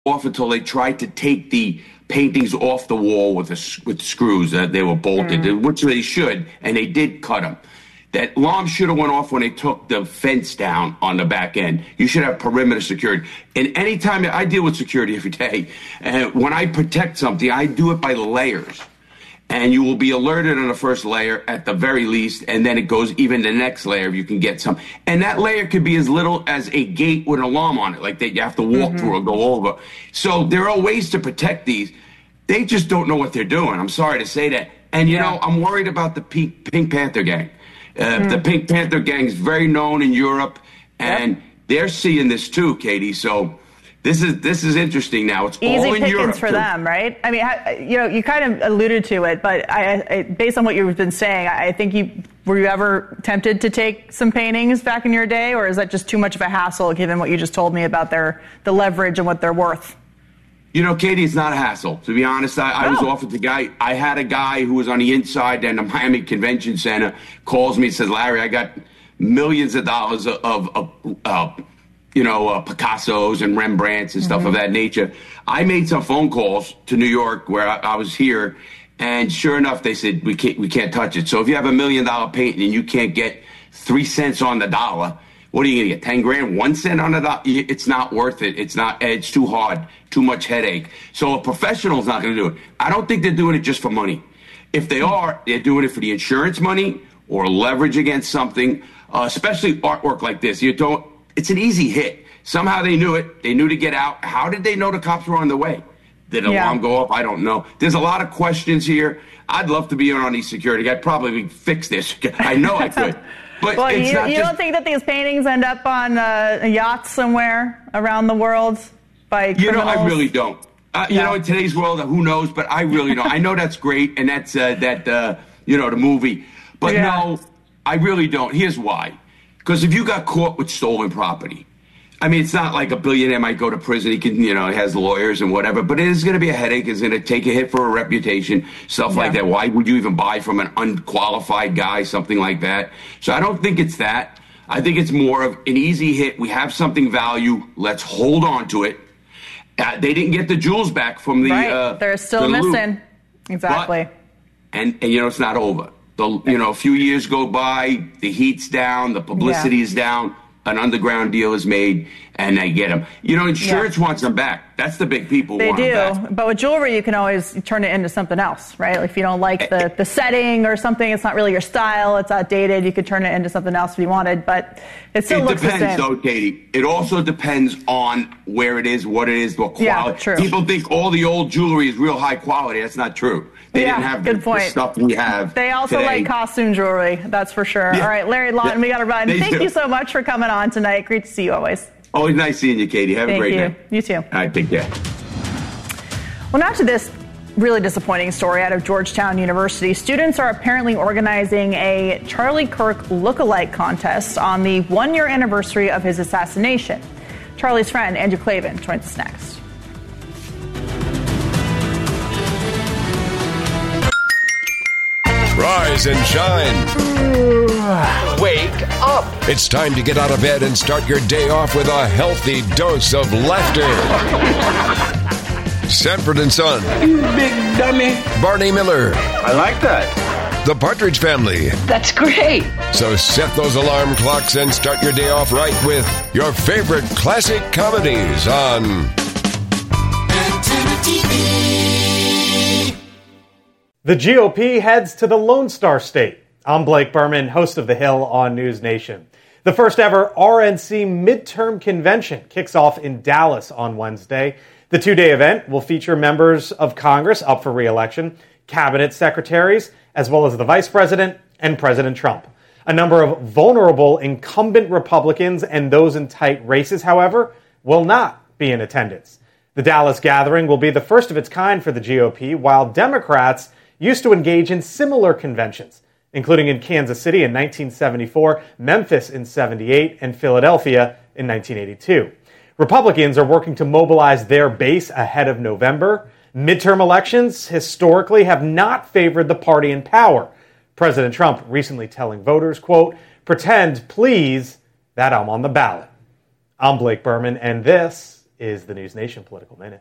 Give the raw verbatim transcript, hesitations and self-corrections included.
off until they tried to take the paintings off the wall with the, with screws that they were bolted, mm. which they should, and they did cut them. That alarm should have went off when they took the fence down on the back end. You should have perimeter security. And anytime I deal with security every day, and when I protect something, I do it by layers. And you will be alerted on the first layer at the very least, and then it goes even the next layer if you can get some. And that layer could be as little as a gate with an alarm on it, like that you have to walk mm-hmm. through or go over. So there are ways to protect these. They just don't know what they're doing. I'm sorry to say that. And, you yeah. know, I'm worried about the Pink, Pink Panther gang. Uh, mm. The Pink Panther gang is very known in Europe, and yep. they're seeing this too, Katie. So this is this is interesting now. It's easy all in pickings Europe for too. them, right? I mean, you know, you kind of alluded to it, but I, I, based on what you've been saying, I think you were you ever tempted to take some paintings back in your day, or is that just too much of a hassle given what you just told me about their the leverage and what they're worth? You know, Katie, it's not a hassle. To be honest, I, I oh. was offered the guy. I had a guy who was on the inside and the Miami Convention Center calls me and says, Larry, I got millions of dollars of, of, of uh, you know, uh, Picassos and Rembrandts and stuff mm-hmm. of that nature. I made some phone calls to New York where I, I was here, and sure enough, they said, we can't, we can't touch it. So if you have a million dollar painting and you can't get three cents on the dollar, what are you going to get, ten grand, one cent on the dollar? It's not worth it. It's not, it's too hard, too much headache. So a professional's not going to do it. I don't think they're doing it just for money. If they are, they're doing it for the insurance money or leverage against something, uh, especially artwork like this. You don't, it's an easy hit. Somehow they knew it. They knew to get out. How did they know the cops were on the way? Did the yeah. alarm go off? I don't know. There's a lot of questions here. I'd love to be on these security. I'd probably fix this. I know I could. But well, it's you, not you just, don't think that these paintings end up on uh, yachts somewhere around the world by criminals? You know, I really don't. Uh, you no. know, in today's world, who knows? But I really don't. I know that's great, and that's uh, that uh, you know the movie. But yeah. no, I really don't. Here's why: because if you got caught with stolen property, I mean, it's not like a billionaire might go to prison. He can, you know, has lawyers and whatever. But it is going to be a headache. It's going to take a hit for a reputation, stuff yeah. like that. Why would you even buy from an unqualified guy, something like that? So I don't think it's that. I think it's more of an easy hit. We have something value. Let's hold on to it. Uh, they didn't get the jewels back from the. Right. Uh, They're still the missing. loot. Exactly. But, and, and, you know, it's not over. The, you know, a few years go by. The heat's down. The publicity yeah. is down. An underground deal is made, and they get them. You know, insurance yeah. wants them back. That's the big people they want do. them back. But with jewelry, you can always turn it into something else, right? Like if you don't like the, the setting or something, it's not really your style, it's outdated, you could turn it into something else if you wanted, but it still it looks the same. It depends, though, Katie. It also depends on where it is, what it is, what quality. Yeah, true. People think all the old jewelry is real high quality. That's not true. They yeah, didn't have good the, point. the stuff we have They also today. like costume jewelry, that's for sure. Yeah. All right, Larry Lawton, yeah. we got to run. They Thank do. you so much for coming on tonight. Great to see you always. Always nice seeing you, Katie. Have Thank a great you. night. You too. All right, take care. Well, now to this really disappointing story out of Georgetown University. Students are apparently organizing a Charlie Kirk lookalike contest on the one-year anniversary of his assassination. Charlie's friend, Andrew Clavin, joins us next. Rise and shine. Wake up. It's time to get out of bed and start your day off with a healthy dose of laughter. Sanford and Son. You big dummy. Barney Miller. I like that. The Partridge Family. That's great. So set those alarm clocks and start your day off right with your favorite classic comedies on Antenna T V. The G O P heads to the Lone Star State. I'm Blake Berman, host of The Hill on News Nation. The first ever R N C midterm convention kicks off in Dallas on Wednesday. The two-day event will feature members of Congress up for re-election, cabinet secretaries, as well as the vice president and President Trump. A number of vulnerable incumbent Republicans and those in tight races, however, will not be in attendance. The Dallas gathering will be the first of its kind for the G O P, while Democrats used to engage in similar conventions, including in Kansas City in nineteen seventy-four, Memphis in seventy-eight, and Philadelphia in nineteen eighty-two. Republicans are working to mobilize their base ahead of November. Midterm elections historically have not favored the party in power. President Trump recently telling voters, quote, "Pretend, please, that I'm on the ballot." I'm Blake Berman, and this is the News Nation Political Minute.